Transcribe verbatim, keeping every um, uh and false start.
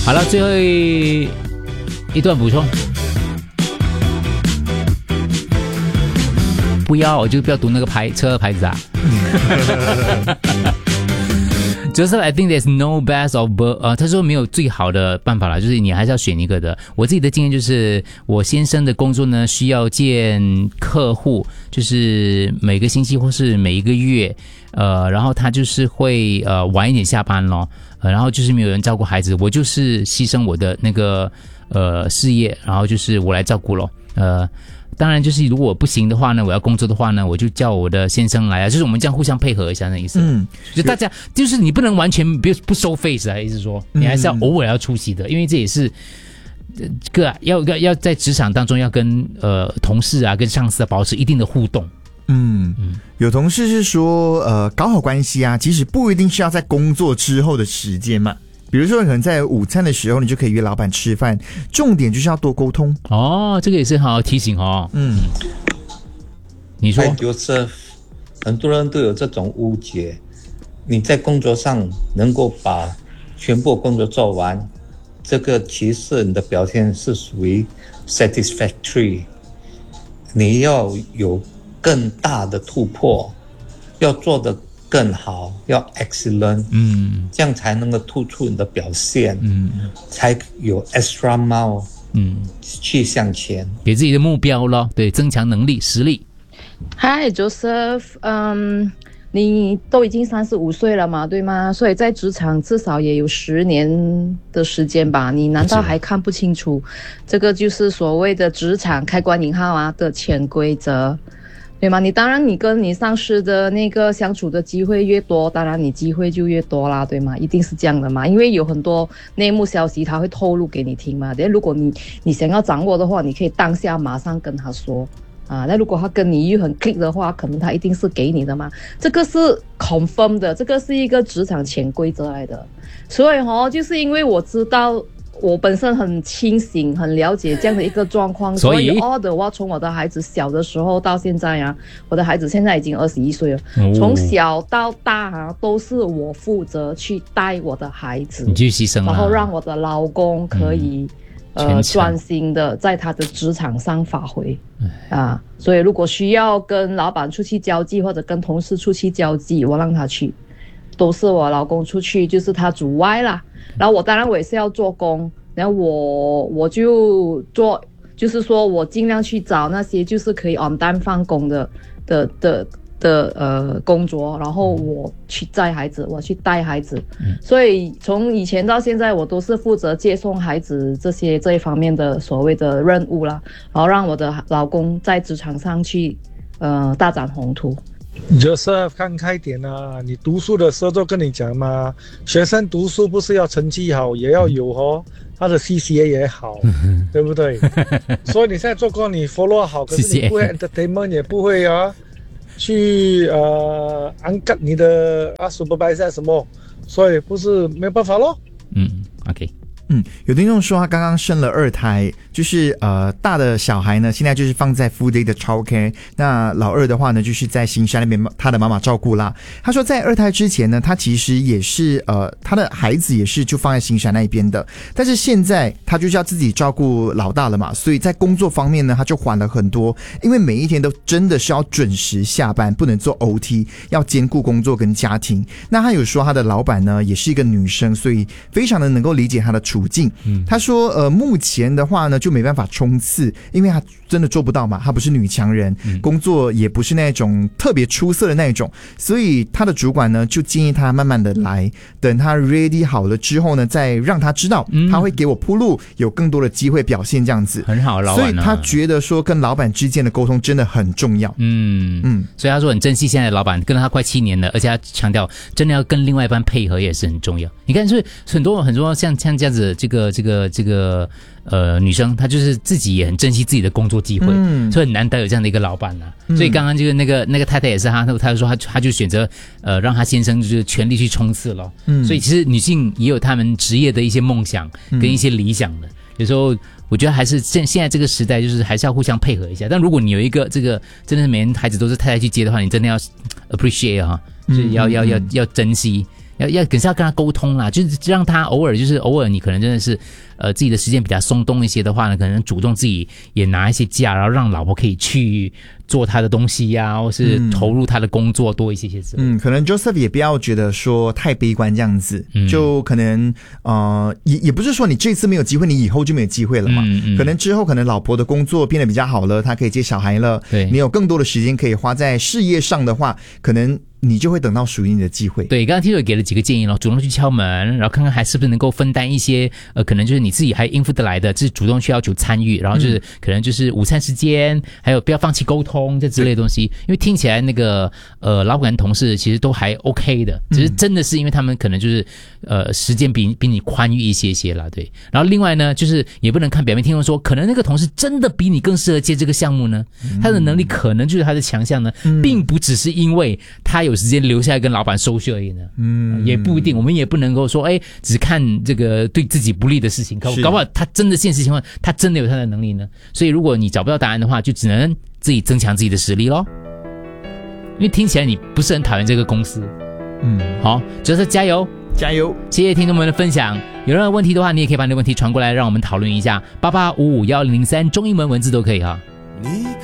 好了，最后一一段补充。不要，我就不要读那个牌车的牌子啊。Joseph, I think there's no best of both. 呃，他说没有最好的办法啦，就是你还是要选一个的。我自己的经验就是，我先生的工作呢需要见客户，就是每个星期或是每一个月，呃，然后他就是会呃晚一点下班咯，呃，然后就是没有人照顾孩子，我就是牺牲我的那个呃事业，然后就是我来照顾咯，呃。当然，就是如果我不行的话呢，我要工作的话呢，我就叫我的先生来啊，就是我们这样互相配合一下那意思。嗯，就大家就是你不能完全不不收费是啊，意思说你还是要偶尔要出席的，因为这也是个、啊、要要要在职场当中要跟呃同事啊、跟上司啊保持一定的互动。 嗯嗯，有同事是说，呃，搞好关系啊，其实不一定是要在工作之后的时间嘛。比如说，可能在午餐的时候，你就可以约老板吃饭。重点就是要多沟通哦，这个也是很好提醒哦。嗯，你说， 就是很多人都有这种误解，你在工作上能够把全部工作做完，这个其实你的表现是属于 satisfactory。你要有更大的突破，要做得更好，要 excellent， 嗯，这样才能够突出你的表现，嗯，才有 extra mile， 嗯，去向前， 给自己的目标咯，对，增强能力、实力。 Hi Joseph， 嗯，你都已经三十五岁了嘛，对吗？所以在职场至少也有十年的时间吧，你难道还看不清楚？这个就是所谓的职场开关引号啊的潜规则。对吗？你当然，你跟你上司的那个相处的机会越多，当然你机会就越多啦，对吗？一定是这样的嘛，因为有很多内幕消息他会透露给你听嘛。但如果你你想要掌握的话，你可以当下马上跟他说啊。那如果他跟你又很 click 的话，可能他一定是给你的嘛。这个是 confirm 的，这个是一个职场潜规则来的。所以哦，就是因为我知道。我本身很清醒，很了解这样的一个状况，所以 all the while 从我的孩子小的时候到现在啊，我的孩子现在已经二十一岁了，哦、从小到大啊，都是我负责去带我的孩子， 你去牺牲了， 然后让我的老公可以、嗯、呃专心的在他的职场上发挥啊。所以如果需要跟老板出去交际或者跟同事出去交际，我让他去，都是我老公出去，就是他主外啦。然后我当然我也是要做工，然后我我就做，就是说我尽量去找那些就是可以 on time 放工的的的的呃工作，然后我去载孩子，我去带孩子，嗯、所以从以前到现在，我都是负责接送孩子这些这一方面的所谓的任务啦，然后让我的老公在职场上去呃大展宏图。 Joseph 看开点啊，你读书的时候都跟你讲嘛，学生读书不是要成绩好，也要有哦，他的 C C A 也好，对不对？所以你现在做工你 follow 好，可是你不会 entertainment 也不会啊，去呃安干你的啊 supervisor 什么，所以不是没有办法咯。 嗯 ，OK。 嗯，有听众说他刚刚生了二胎，就是呃大的小孩呢，现在就是放在 full day 的 childcare， 那老二的话呢，就是在新山那边他的妈妈照顾啦。他说在二胎之前呢，他其实也是呃他的孩子也是就放在新山那一边的，但是现在他就是要自己照顾老大了嘛，所以在工作方面呢，他就缓了很多，因为每一天都真的是要准时下班，不能做 O T， 要兼顾工作跟家庭。那他有说他的老板呢也是一个女生，所以非常的能够理解他的处境。嗯，他说呃目前的话呢就没办法冲刺，因为他真的做不到嘛，他不是女强人，嗯、工作也不是那种特别出色的那种，所以他的主管呢就建议他慢慢的来，等他 ready 好了之后呢再让他知道，嗯、他会给我铺路，有更多的机会表现这样子。 很好，老板、啊、 所以他觉得说跟老板之间的沟通真的很重要。 嗯嗯，所以他说很珍惜现在的老板，跟了他快七年了，而且他强调真的要跟另外一半配合也是很重要。你看，所以很多很多像像这样子这个这个这个呃女生，她就是自己也很珍惜自己的工作机会，嗯、所以很难得有这样的一个老板啊。嗯、所以刚刚就是那个那个太太也是她，她就说她她就选择呃让她先生就是全力去冲刺了。嗯，所以其实女性也有她们职业的一些梦想跟一些理想的，嗯、有时候我觉得还是现现在这个时代就是还是要互相配合一下。但如果你有一个这个真的是每人孩子都是太太去接的话，你真的要 appreciate 哈，就是要要要要珍惜。 要要可是要跟他沟通啦，就是让他偶尔就是偶尔你可能真的是呃自己的时间比较松动一些的话呢，可能主动自己也拿一些假，然后让老婆可以去做他的东西呀、啊，或是投入他的工作多一些些之类的。 嗯，可能 Joseph 也不要觉得说太悲观这样子， 嗯、 就可能呃也也不是说你这次没有机会，你以后就没有机会了嘛。 嗯嗯、 可能之后可能老婆的工作变得比较好了，她可以接小孩了， 对， 你有更多的时间可以花在事业上的话，可能你就会等到属于你的机会。 对，刚刚 Tito 给了几个建议咯，主动去敲门，然后看看还是不是能够分担一些，呃，可能就是你自己还应付得来的，就是主动去要求参与，然后就是、嗯、可能就是午餐时间，还有不要放弃沟通这之类的东西。因为听起来那个呃老板同事其实都还 OK 的，只是真的是因为他们可能就是呃时间比比你宽裕一些些啦，对。然后另外呢，就是也不能看表面，听众说可能那个同事真的比你更适合接这个项目呢，嗯、他的能力可能就是他的强项呢，嗯、并不只是因为他有时间留下来跟老板收续而已呢，嗯，也不一定，我们也不能够说，哎，只看这个对自己不利的事情，搞搞不好他真的现实情况，他真的有他的能力呢。所以如果你找不到答案的话，就只能自己增强自己的实力咯。因为听起来你不是很讨厌这个公司，嗯，好，就是加油， 加油！ 谢谢听众们的分享。有任何问题的话，你也可以把你的问题传过来，让我们讨论一下。八八五五幺零零三中英文文字都可以哈。你